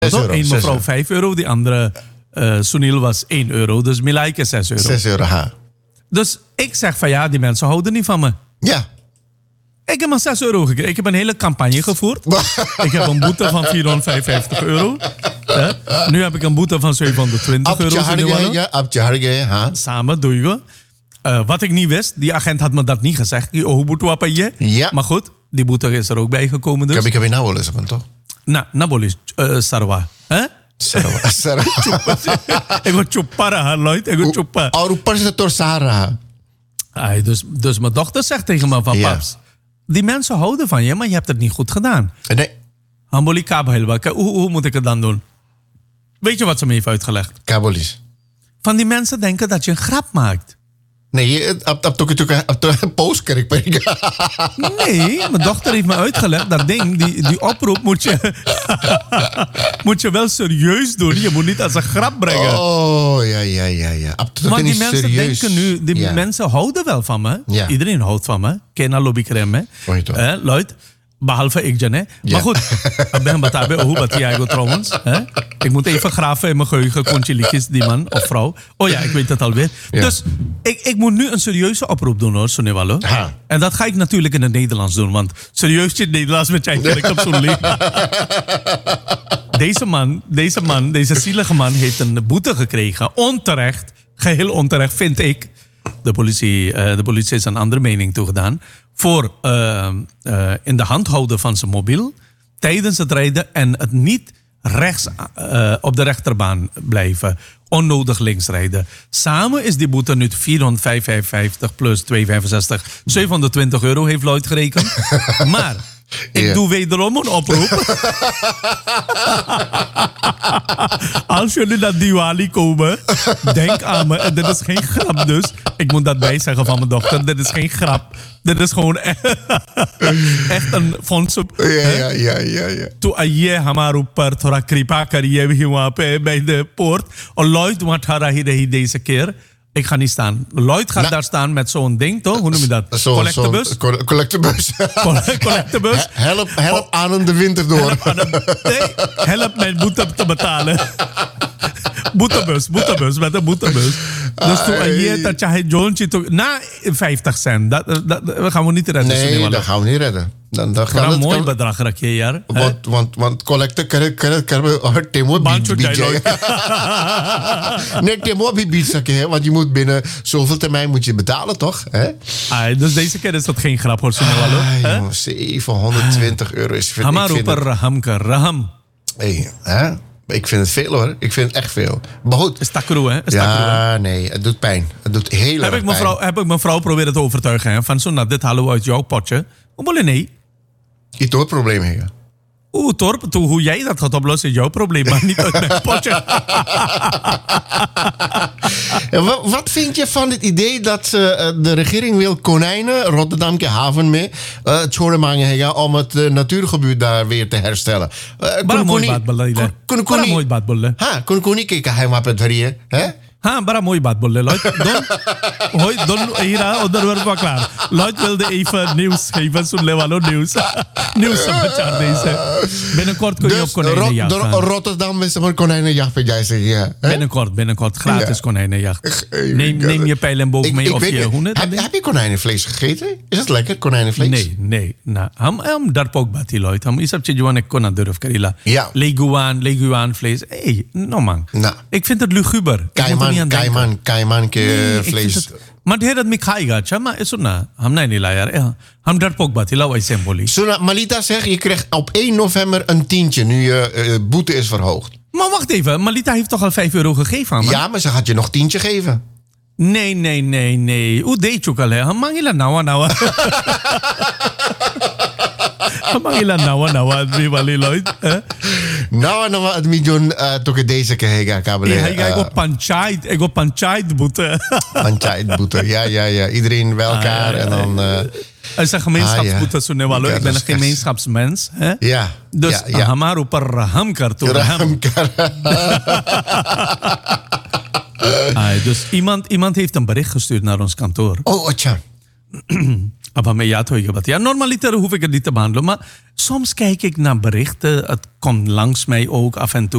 Eén mevrouw €5, die andere Sunil was €1. Dus Milaike €6. €6, ha. Dus ik zeg van ja, die mensen houden niet van me. Ja. Ik heb maar €6 gekregen. Ik heb een hele campagne gevoerd. Ik heb een boete van €455. Nu heb ik een boete van €720. Ja, samen doe je. Wat ik niet wist, die agent had me dat niet gezegd. Ja. Maar goed, die boete is er ook bij gekomen. Dus. Ik heb je nou wel eens op, toch? Nou, Nabolis, Sarwa. Sarwa. Ik ga chupara, Lloyd. Ik ga chupara. Hoe is het door Sarah? Dus mijn dochter zegt tegen me van paps, die mensen houden van je, maar je hebt het niet goed gedaan. Nee. Hamboli Kabhelwa. Hoe moet ik het dan doen? Weet je wat ze me heeft uitgelegd? Kabolis. Van die mensen denken dat je een grap maakt. Nee, op postkerk. Nee, mijn dochter heeft me uitgelegd. Dat ding, die oproep moet je wel serieus doen. Je moet niet als een grap brengen. Oh, ja. Maar die mensen serieus. Denken nu, mensen houden wel van me. Ja. Iedereen houdt van me. Kena lobby krem, hè. Lloyd. Behalve ik, Jan, hè. Ja. Maar goed, ik ben batabe hoe wat jij trouwens. Hè? Ik moet even graven in mijn geheugen, kontje liedjes, die man of vrouw. Oh ja, ik weet het alweer. Ja. Dus ik moet nu een serieuze oproep doen, hoor, Sonewalo. En dat ga ik natuurlijk in het Nederlands doen, want serieus in het Nederlands met jij ik op zo'n leven. Deze zielige man heeft een boete gekregen. Onterecht, geheel onterecht, vind ik. De politie is een andere mening toegedaan. Voor in de hand houden van zijn mobiel tijdens het rijden en het niet rechts op de rechterbaan blijven. Onnodig links rijden. Samen is die boete nu €455 plus €265. €720 heeft Lloyd gerekend. Maar ik doe wederom een oproep. Als jullie naar Diwali komen, denk aan me. En dit is geen grap dus. Ik moet dat bijzeggen van mijn dochter. Dit is geen grap. Dit is gewoon echt een fonds. Ja. Toen aye hamaru par thora kripa kariye bhi wahan pe bij de poort. Lloyd wat deze keer. Ik ga niet staan. Lloyd gaat daar staan met zo'n ding, toch? Hoe noem je dat? Collectebus? Collectebus. Help aan de winter door. Help mijn boete te betalen. Boetebus, met een boetebus. Dus toen je dat je Jontje na 50 cent. Dat gaan we niet redden. Nee, dat gaan we niet redden. Dan gaan een mooi bedrag raken, jaar. Want collecten kunnen we Timo bijzeggen. Nee, Timo bijzeggen, want je moet binnen zoveel termijn moet je betalen, toch? Dus deze keer is dat geen grap, hoor. €720 is veel. Raham. Ik vind het veel, hoor. Ik vind het echt veel. Maar goed. Is takroe, hè? Nee. Het doet pijn. Het doet heel erg pijn. Heb ik mijn vrouw proberen te overtuigen, hè? Van zo, dit halen we uit jouw potje. Nee. Je hebt het probleem, hè? Torp, hoe jij dat gaat oplossen is jouw probleem, maar niet uit mijn potje. Wat vind je van het idee dat de regering wil konijnen, Rotterdamse haven mee, het schoonmaken om het natuurgebied daar weer te herstellen? Mooi badbolle. Kon niet kijken, hij maar het hè? Bra mooi badbolle, Lloyd. Don hier onderwerp was klaar. Lloyd wilde even nieuws geven, zo'n Lewalo nieuws. Nieuws op deze. Binnenkort kun je op konijnenjacht gaan. Rotterdam is een konijnenjacht, vind jij zeggen. Binnenkort. Gratis konijnenjacht. Neem je pijl en boog mee of je hoenen. Heb je konijnenvlees gegeten? Is het lekker, konijnenvlees? Nee. Ham daar ook bati, Lloyd. Ham is op je juan ik kon aan durf karila. Leguaan vlees. No man. Ik vind het luguber. Kaiman vlees. Maar de dat Mikhai gaat, maar is na. Ham nee niet laar. Ham daar ook bati, lawa is symboli. Zo Malita zegt, je krijgt op 1 november een tientje nu je boete is verhoogd. Maar wacht even, Malita heeft toch al €5 gegeven aan me? Ja, maar ze gaat je nog tientje geven. Nee. Hoe deed je ook al, hè? Ham mangila nawa. Mangila nawa, Diwali Lloyd. Nou, het miljoen toch deze keer kabelen. Ik go panchayat boete. Panchayat boete, ja. Iedereen bij elkaar en dan. Het is een gemeenschapsboete, zo Newalo. Ik ben een gemeenschapsmens. Hè? Ja. Dus hamaru par rahamkar to raham. Dus iemand heeft een bericht gestuurd naar ons kantoor. Oh, tja. Ja, normaliter hoef ik het niet te behandelen. Maar soms kijk ik naar berichten. Het komt langs mij ook af en toe.